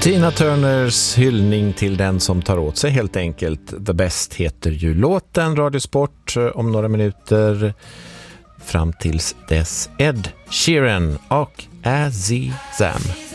Tina Turners hyllning till den som tar åt sig helt enkelt. The Best heter ju låten. Radiosport om några minuter. Fram tills dess Ed Sheeran och Azizam.